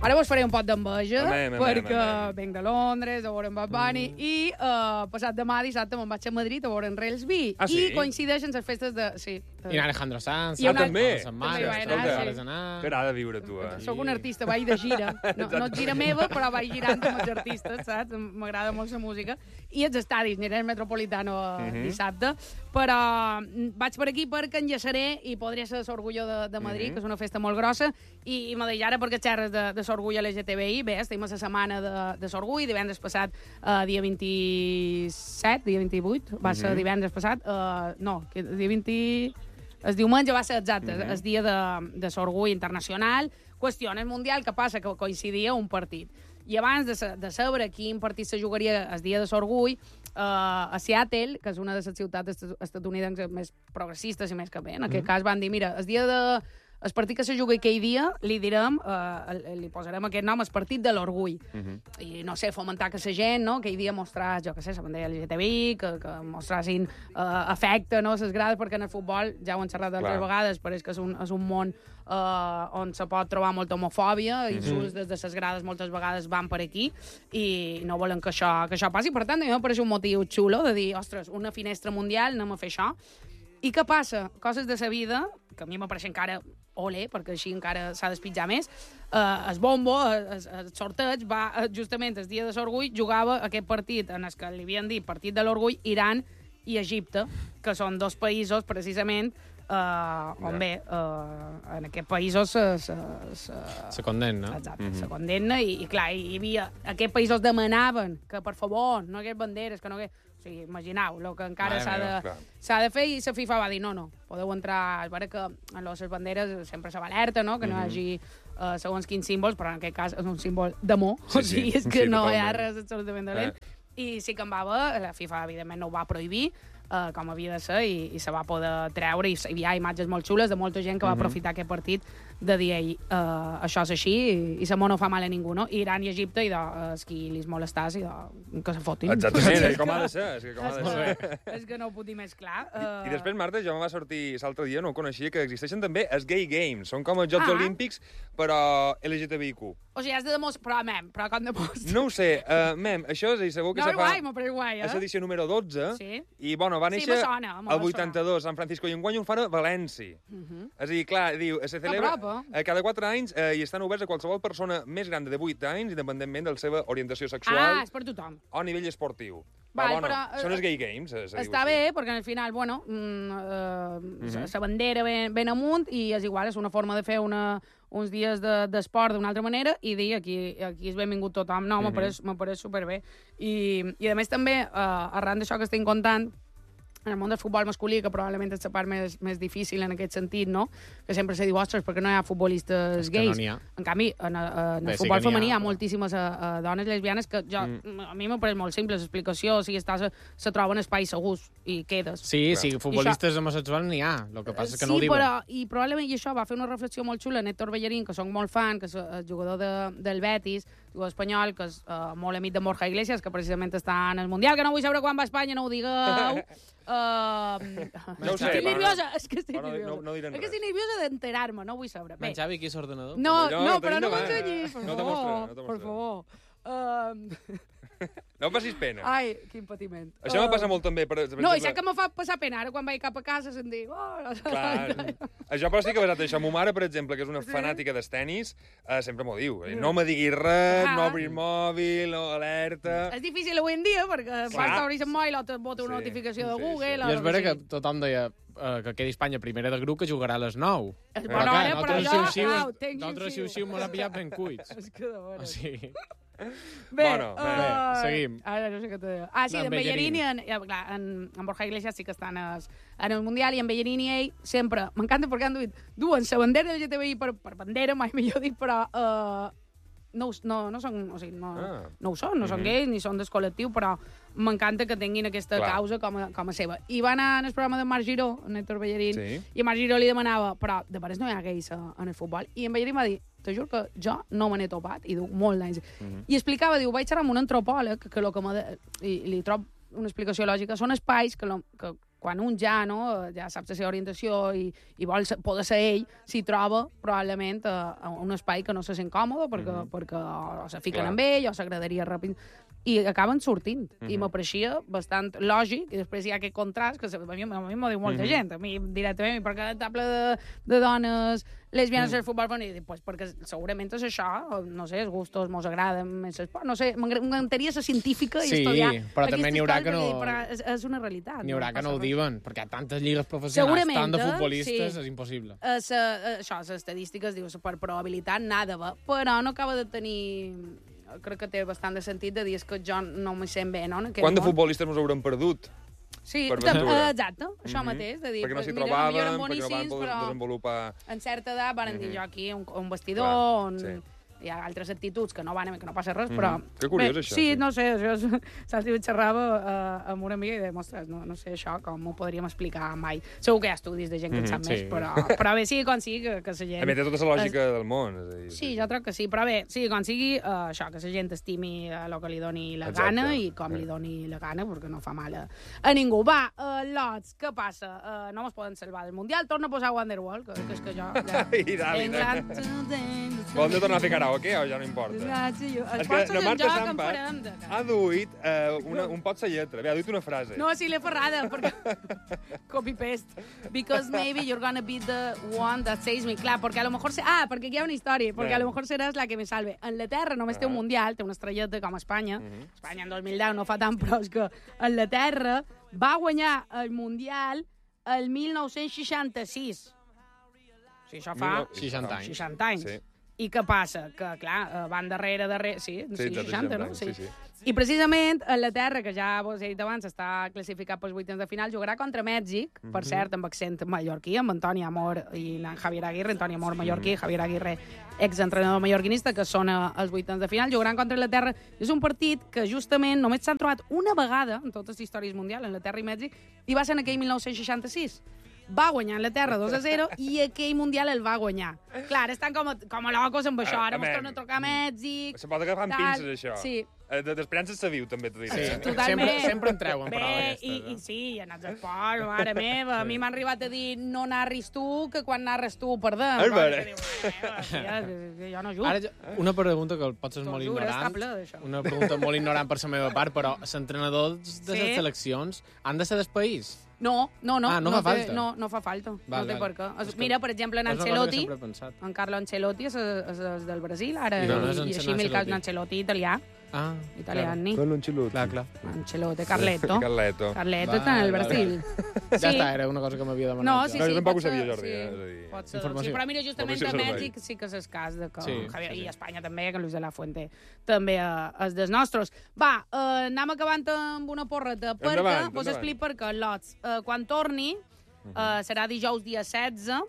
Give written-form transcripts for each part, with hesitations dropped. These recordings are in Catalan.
Ara vos faré un pot d'enveja, perquè venc de Londres, a veure en Bad Bunny, i passat demà, dissabte, me'n vaig a Madrid a veure en Railsby. Sí? I coincideixen les festes de... Sí. I en Alejandro Sanz. També? Que agrada viure, tu, Soc un artista, vaig de gira. No és gira meva, però vaig girant amb els artistes, saps? M'agrada molt la música. I els estadis, aniré al Metropolitano dissabte, però vaig per aquí perquè enllaçaré i podria ser l'Orgullo de Madrid, que és una festa molt grossa, i me deia ara perquè xerres de l'Orgullo LGTBI. Bé, estem a la setmana de l'Orgull, divendres passat, dia 27, dia 28, va ser divendres passat, no, dia 20... El diumenge va ser exacte, el dia de l'Orgull Internacional, qüestiones mundial, que passa que coincidia un partit. I abans de saber quin partit se jugaria el dia de l'Orgull, a Seattle, que és una de les ciutats estatunidenques més progressistes i més que bé, en aquest cas van dir, mira, el partit que se juga aquell dia, li direm, li posarem aquest nom, el partit de l'orgull. I, no sé, fomentar que la gent, no?, aquell dia mostrar, jo què sé, la bandera LGTBI, que mostrassin afecte, no?, les grades, perquè en el futbol, ja ho hem xerrat altres vegades, però és que és un món on se pot trobar molta homofòbia, i des de les grades moltes vegades van per aquí, i no volen que això passi. Per tant, a mi m'apareix un motiu xulo de dir, ostres, una finestra mundial, anem a fer això. I què passa? Coses de la vida, que a mi m'apareix encara ole, perquè així encara s'ha d'espitjar més. El bombo, el sorteig, va justament el dia de l'Orgull, jugava aquest partit en el que li havien dit partit de l'Orgull, Iran i Egipte, que són dos països, precisament, on bé, en aquests països se condemna. Exacte, se condemna, i clar, hi havia... Aquests països demanaven que, per favor, no hagués banderes, que no hagués... O sigui, imagineu, el que encara s'ha de fer, i la FIFA va dir, no, podeu entrar... És vera que en les banderes sempre se va alerta, no?, que no hi hagi segons quins símbols, però en aquest cas és un símbol d'amor, o sigui, és que no hi ha res absolutament dolent. I sí que en va haver, la FIFA, evidentment, no ho va prohibir, com havia de ser, i se va poder treure, i hi ha imatges molt xules de molta gent que va aprofitar aquest partit de dir, això és així, i la món no fa mal a ningú, no? Iran i Egipte, i els qui li molestàs, i que se fotin. Exactament, com ha de ser. És que no ho puc dir més clar. I després, Marta, jo me va sortir l'altre dia, no ho coneixia, que existeixen també els Gay Games. Són com els Jocs Olímpics, però LGTBIQ. O sigui, has de demostrar... Però com demostra? No ho sé, això és segur que se fa... No, però guai, és l'edició número 12, i, bueno, va néixer al 82, San Francisco, i enguany ho fan a València. És a dir, clar, diu, se celebra cada 4 anys i estan oberts a qualsevol persona més gran de 18 anys, independentment de la seva orientació sexual. És per tothom. O a nivell esportiu. Són els Gay Games. Està bé, perquè al final, bueno, la bandera ben amunt, i és igual, és una forma de fer uns dies d'esport d'una altra manera, i dir aquí és benvingut tothom. No, m'apareix superbé. I a més també, arran d'això que estem contant, en el món del futbol masculí, que probablement és la part més difícil en aquest sentit, no? Que sempre se diu, ostres, perquè no hi ha futbolistes gais? No n'hi ha. En canvi, en el futbol femení hi ha moltíssimes dones lesbianes que a mi m'apareix molt simple l'explicació, o sigui, se troben espais segurs i quedes. Sí, futbolistes homosexuals n'hi ha, el que passa és que no ho diuen. I probablement això va fer una reflexió molt xula en Héctor Bellerín, que soc molt fan, que és el jugador del Betis, jugador espanyol, que és molt amic de Borja Iglesias, que precisament està en el Mundial, que no vull saber quan va a Espanya, no ho digueu. No ho sé. Estic nerviosa. És que estic nerviosa d'enterar-me, no vull saber. En Xavi, qui és ordenador? No, però no m'ensenyis, per favor. No passis pena. Ai, quin patiment. Això me passa molt també. No, i saps que me fa passar pena ara quan vaig cap a casa se'n diu... Clar. Això però sí que basat això. Mo mare, per exemple, que és una fanàtica dels tenis, sempre m'ho diu. No me diguis res, no obris mòbil, no alerta... És difícil avui en dia, perquè vas obrir el mòbil o te bota una notificació de Google... I és vera que tothom deia que quedi Espanya primera de grup, que jugarà a les 9. Bona hora, però jo... Nosaltres xiu-xiu me l'ha pillat ben cuits. És que de veure. Sí. Bé, seguim. Ara no sé què t'ho diu. Sí, en Bellerín i en Borja Iglesias sí que estan en el Mundial, i en Bellerín i ell sempre, m'encanta perquè han duen la bandera del LGTBI per bandera, mai millor dit, però no són, o sigui, no ho són, no són gais ni són del col·lectiu, però m'encanta que tinguin aquesta causa com a seva. I va anar en el programa de Marc Giró, en Héctor Bellerín, i Marc Giró li demanava, però de veres no hi ha gais en el futbol, i en Bellerín va dir, te juro que jo no me n'he topat, i diu, molt d'anys. I explicava, diu, vaig xerrar amb un antropòleg, que li trob una explicació lògica, són espais que quan un ja sap la seva orientació i vol poder ser ell, s'hi troba probablement a un espai que no se sent còmode perquè o se fiquen amb ell o s'agradaria ràpid i acaben sortint. I m'apareixia bastant lògic, i després hi ha aquest contrast, que a mi m'ho diu molta gent, a mi directament, perquè la taula de dones lesbianes al futbol femení, pues perquè segurament és això, no sé, els gustos, mos agraden més l'esport, no sé, m'encantaria ser científica i estudiar. Sí, però també n'hi haurà que no... És una realitat. N'hi haurà que no ho diuen, perquè hi ha tantes lligues professionals, tant de futbolistes, és impossible. Això, les estadístiques, diu, per probabilitat, nada, però no acaba de tenir... Crec que té bastant de sentit de dir que jo no m'hi sent bé, no? Quant de futbolistes ens haurem perdut? Sí, exacte, això mateix. De dir, perquè no s'hi trobaven, perquè no van poder desenvolupar... En certa edat van dir jo aquí un vestidor on hi ha altres actituds que no passa res, però... Que curiós, això. Sí, no sé, saps, jo xerrava amb una amiga i deia, ostres, no sé això, com m'ho podríem explicar mai. Segur que hi ha estudis de gent que en sap més, però bé, sigui com sigui, que la gent... A més, té tota la lògica del món. Sí, jo crec que sí, però bé, sigui com sigui, això, que la gent estimi el que li doni la gana i com li doni la gana, perquè no fa mal a ningú. Va, Lots, què passa? No mos poden salvar del Mundial, torna a posar Wonderwall, que és que jo... Poden de tornar a fer karaoke o ja no importa? És que la Marta Sampa ha duit un pot sa lletra. Bé, ha duit una frase. No, sí, l'he ferrada, perquè... Copy-paste. Because maybe you're gonna be the one that saves me. Clar, perquè a lo mejor... perquè aquí hi ha una història. Perquè a lo mejor seràs la que me salve. Anglaterra només té un mundial, té una estrelleta com Espanya. Espanya en 2010 no fa tant, però és que Anglaterra va guanyar el mundial el 1966. Sí, això fa 60 anys. 60 anys. Sí. I què passa? Que, clar, van darrere... Sí, 60, no? Sí. I precisament Anglaterra, que ja vos he dit abans, està classificat pels vuitens de final, jugarà contra Mèxic, per cert, amb accent mallorquí, amb Antoni Amor i Javier Aguirre, Antoni Amor mallorquí, Javier Aguirre, exentrenador mallorquinista, que són als vuitens de final, jugaran contra Anglaterra. És un partit que justament només s'han trobat una vegada en totes les històries mundials, Anglaterra i Mèxic, i va ser en aquell 1966. Va guanyar Anglaterra 2-0 i aquell Mundial el va guanyar. Clar, ara estan com a locos amb això. Ara mos tornen a trucar a Mèxic... Se pot agafar amb pinces, això. Sí. D'esperança se viu, també t'ho diré. Sí, totalment. Sempre en treuen paraules aquestes. I sí, i en els esports, mare meva, a mi m'han arribat a dir no narris tu, que quan narres tu perdem. És vera. Jo no jugo. Ara, una pregunta que potser és molt ignorant. Una pregunta molt ignorant per la meva part, però els entrenadors de les seleccions han de ser del país? No. No fa falta? No fa falta. No té per què. Mira, per exemple, en Ancelotti, en Carlo Ancelotti és del Brasil, ara, i així Milcas Ancelotti, italià. Italiani. Carlo Ancelotti. Clar. Ancelotti, Carletto. Carletto està en el Brasil. Ja està, era una cosa que m'havia demanat. No, sí, jo tampoc ho sabia, Jordi. Sí, però mira, justament a Mèxic sí que és el cas de que Javier, i Espanya també, que Luis de la Fuente també és dels nostres. Va, anem acabant amb una porreta, perquè vos explico per què, Lots. Quan torni, serà dijous dia 16,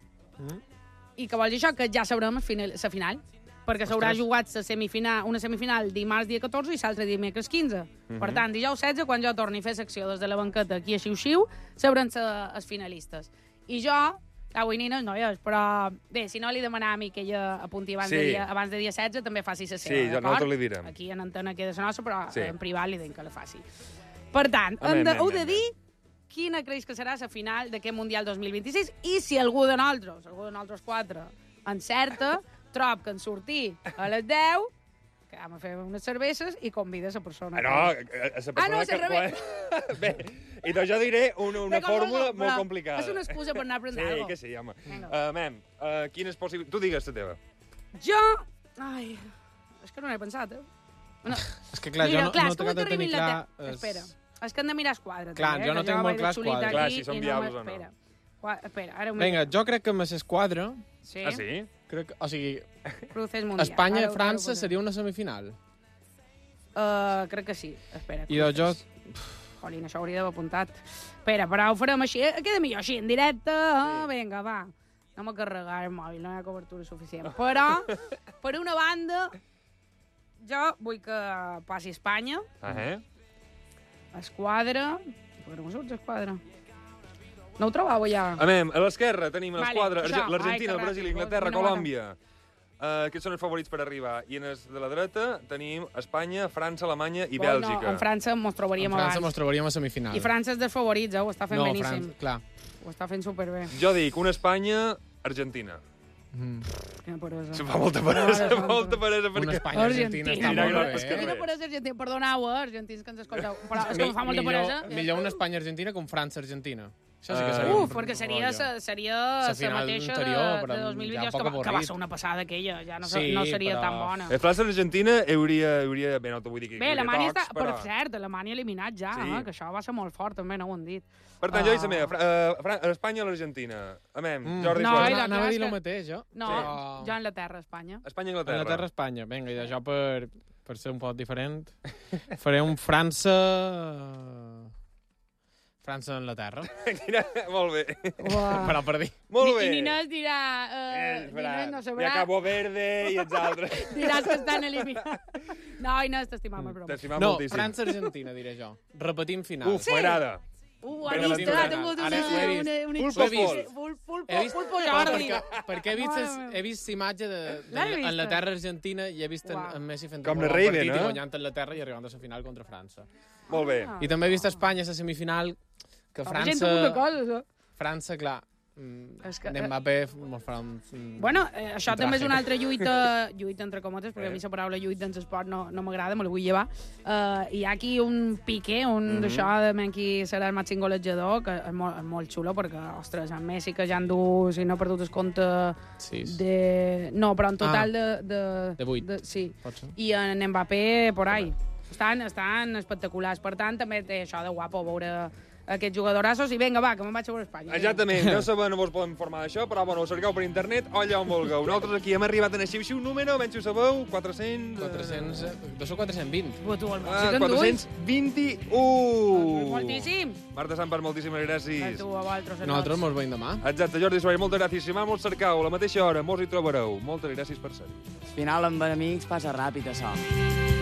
i que vol dir això, que ja sabrem la final, perquè s'haurà jugat una semifinal dimarts dia 14 i l'altre dimecres 15. Per tant, dijous 16, quan jo torni a fer secció des de la banqueta aquí a Xiu-Xiu, sabrem els finalistes. I jo, avui nines no hi és, però bé, si no li demanava a mi que ella apunti abans de dia 16, també faci la seva, d'acord? Sí, nosaltres li direm. Aquí en antena queda la nostra, però en privat li dic que la faci. Per tant, heu de dir quina creus que serà la final d'aquest Mundial 2026 i si algú de nosaltres 4 encerta, trob que en sortir a les 10, que vam a fer unes cerveses i convida la persona. No, a la persona que... Bé, i doncs jo diré una fórmula molt complicada. És una excusa per anar a prendre alguna cosa. Sí, que sí, home. Mem, quines possibilitats... Tu digues la teva. Jo... Ai, és que no n'he pensat, És que clar, jo no t'acabo de tenir clar... Espera, és que hem de mirar esquadra. Clar, jo no tinc molt clar esquadra. Clar, si són viables o no. Espera, ara... Vinga, jo crec que amb l'esquadra... Sí? Ah, sí? Crec, o sigui, Espanya-França seria una semifinal? Crec que sí. Espera. I jo... Jolín, això hauria d'haver apuntat. Espera, però ho farem així. Queda millor així, en directe. Vinga, va. No m'ha carregat el mòbil, no hi ha cobertura suficient. Però, per una banda, jo vull que passi Espanya. Esquadra... Per on surt l'esquadra? No ho trobava ja? A l'esquerra tenim l'esquadra, l'Argentina, el Brasil, Inglaterra, Colòmbia. Aquests són els favorits per arribar. I en els de la dreta tenim Espanya, França, Alemanya i Bèlgica. No, en França mos trobaríem abans. En França mos trobaríem a semifinal. I França és dels favorits, ho està fent beníssim. No, França, clar. Ho està fent superbé. Jo dic, una Espanya-Argentina. Quina peresa. Se'n fa molta peresa, molta peresa. Una Espanya-Argentina està molt bé. Quina peresa Argentina. Perdoneu, argentins que ens escolteu. Però és que em fa molta peresa. Millor una Espanya-Argentina que un França-Argentina. Això sí que seria... perquè seria la mateixa de 2022, que va ser una passada aquella, ja no seria tan bona. França-Argentina hauria... Bé, no t'ho vull dir que... Bé, Alemanya està... Per cert, Alemanya eliminat ja, que això va ser molt fort, també, no ho han dit. Per tant, jo dic la meva, Espanya o l'Argentina. Amem, Jordi Suárez. Anava a dir el mateix, jo. No, jo Anglaterra, Espanya. Espanya-Anglaterra. Anglaterra-Espanya. Vinga, i jo per ser un poc diferent, faré un França... França-Anglaterra. Molt bé. Però per dir. Molt bé. I Ninés dirà... no sabrà. Hi ha Cabo Verde i els altres. Diràs que estan eliminats. No, Inés, t'estimam, broma. T'estimam moltíssim. No, França-Argentina, diré jo. Repetim final. M'agrada. Ha vist, ha tingut Pulpo Jordi. Perquè he vist imatge d'Anglaterra-Argentina i he vist en Messi fent un partit i guanyant Anglaterra i arribant a la final contra França. Molt bé. I també he vist Espanya a la semifinal, que França, clar, Mbappé mos farà un... Bueno, això també és una altra lluita entre cometes, perquè a mi la paraula lluita en l'esport no m'agrada, me la vull llevar. Hi ha aquí un pique, d'això de qui serà el màxim golejador, que és molt xulo, perquè, ostres, en Messi, que ja en du, si no ha perdut el compte de... No, però en total de 8. Sí. I en Mbappé, por ahí. Estan espectaculars. Per tant, també té això de guapo veure aquests jugadorassos. I vinga, va, que me'n vaig a veure Espanya. Exactament. No vos podem informar d'això, però bueno, ho cerqueu per internet o allà on vulgueu. Nosaltres aquí hem arribat a així un número, menys ho sabeu, 400... 420. 421! Moltíssim! Marta Sampar, moltíssimes gràcies. A tu, a vosaltres. Nosaltres mos veiem demà. Exacte, Jordi Suárez, moltes gràcies. Si mos cercau a la mateixa hora, mos hi trobareu. Moltes gràcies per ser-hi. Al final, amb amics, passa ràpid, això.